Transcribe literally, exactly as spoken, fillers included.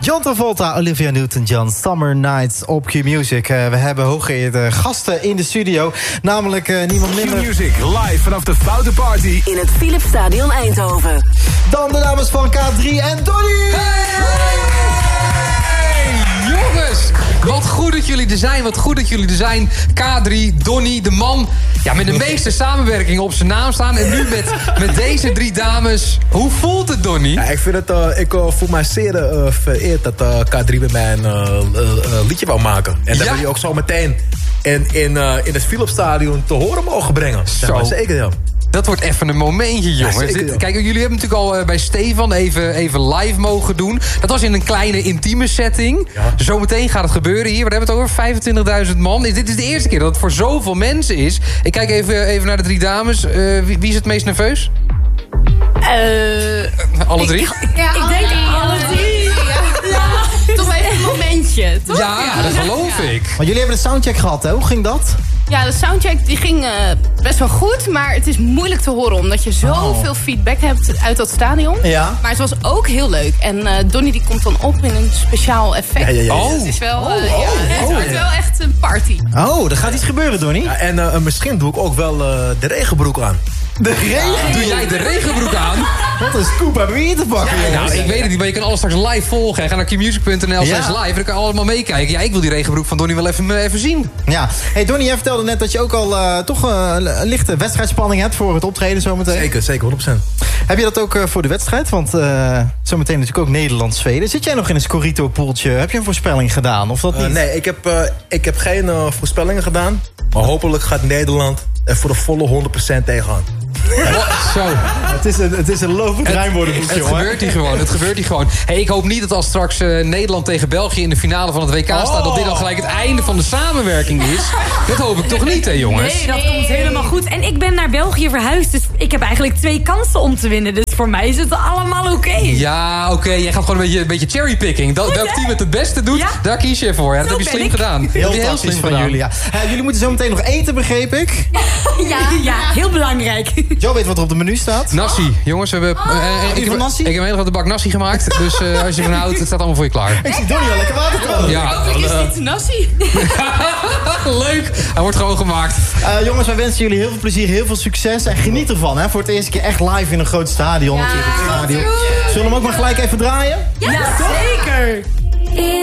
John Travolta, Olivia Newton-John, Summer Nights op Q-Music. Uh, we hebben hooggeëerde gasten in de studio. Namelijk uh, niemand minder... Q-Music, live vanaf de Foute Party. In het Philipsstadion Eindhoven. Dan de dames van K drie en Donnie! Hey! Jongens, wat goed dat jullie er zijn. Wat goed dat jullie er zijn. K drie, Donnie, de man ja, met de meeste samenwerkingen op zijn naam staan. En nu met, met deze drie dames. Hoe voelt het, Donnie? Ja, ik vind het, uh, ik uh, voel mij zeer uh, vereerd dat uh, K drie met mij een uh, uh, uh, liedje wou maken. En dat ja? wil je ook zo meteen in, in, uh, in het Philipsstadion te horen mogen brengen. Zo. Ja, maar zeker, ja. Dat wordt even een momentje, jongens. Ja, zeker, Dit, kijk, jullie hebben natuurlijk al uh, bij Stefan even, even live mogen doen. Dat was in een kleine intieme setting. Ja. Zometeen gaat het gebeuren hier. We hebben het over vijfentwintigduizend man. Dit is de eerste keer dat het voor zoveel mensen is. Ik kijk even, even naar de drie dames. Uh, wie, wie is het meest nerveus? Uh, alle drie? Ik, ja, ik denk alle drie. Ja. Ja. Toch even een momentje, toch? Ja, ja, dat geloof ik. Maar jullie hebben de soundcheck gehad, hè? Hoe ging dat? Ja, de soundcheck die ging uh, best wel goed, maar het is moeilijk te horen omdat je zoveel oh. feedback hebt uit dat stadion. Ja. Maar het was ook heel leuk. En uh, Donnie die komt dan op in een speciaal effect. Ja, ja, ja. Oh. Dus het is wel, uh, Oh, ja, oh, het oh, wordt ja. wel echt een party. Oh, er gaat iets gebeuren, Donnie. Ja, en uh, misschien doe ik ook wel uh, de regenbroek aan. De regen? Doe jij de regenbroek aan? Wat een scoop hebben we hier te pakken, Ja, jongens. nou, ik weet het niet, maar je kan alles straks live volgen. En ga naar qmusic punt n l slash live. En dan kan je allemaal meekijken. Ja, ik wil die regenbroek van Donnie wel even, even zien. Ja. Hey Donnie, jij vertelde net dat je ook al uh, toch uh, een lichte wedstrijdspanning hebt voor het optreden zometeen. Zeker, zeker, honderd procent. Heb je dat ook uh, voor de wedstrijd? Want uh, zometeen natuurlijk ook Nederland-Zweden. Zit jij nog in een Scorito-poeltje? Heb je een voorspelling gedaan? Of dat niet? Uh, nee, ik heb, uh, ik heb geen uh, voorspellingen gedaan. Maar hopelijk gaat Nederland er voor de volle honderd procent tegenaan. Zo. Het is een, het is een lopend rijmwoordenboekje, Het hoor. gebeurt hier gewoon, het gebeurt hier gewoon. Hey, ik hoop niet dat als straks uh, Nederland tegen België in de finale van het W K staat... Oh. dat dit dan gelijk het einde van de samenwerking is. Dat hoop ik toch niet, hè, jongens? Nee, dat komt helemaal goed. En ik ben naar België verhuisd, dus ik heb eigenlijk twee kansen om te winnen. Dus voor mij is het allemaal oké. Okay. Ja, oké, okay. Jij gaat gewoon een beetje, een beetje cherrypicking. Dat, welk team het het beste doet, ja? Daar kies je voor. Ja, dat Zo heb je slim ik. gedaan. Heel, heel heel slim van gedaan. jullie, ja. Uh, jullie moeten zo meteen nog eten, begreep ik. Ja, ja, heel belangrijk. Jo weet wat er op de menu staat. Nasi, jongens, we hebben... Uh, uh, ik, heb, nasi? ik heb een hele grote bak nasi gemaakt. Dus uh, als je van houdt, het staat allemaal voor je klaar. Ik zie Donnie al lekker water trouwen. Ja. Hopelijk is dit nasi. Leuk, hij wordt gewoon gemaakt. Uh, jongens, wij wensen jullie heel veel plezier, heel veel succes. En geniet ervan, hè. Voor het eerste keer echt live in een groot stadion. Ja. Natuurlijk, het stadion. Zullen we hem ook maar gelijk even draaien? Ja, zeker.